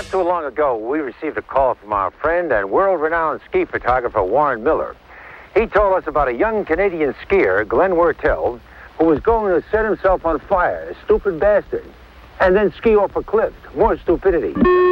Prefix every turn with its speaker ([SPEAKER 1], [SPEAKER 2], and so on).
[SPEAKER 1] Not too long ago, we received a call from our friend and world-renowned ski photographer, Warren Miller. He told us about a young Canadian skier, Glenn Wertel, who was going to set himself on fire, a stupid bastard, and then ski off a cliff. More stupidity.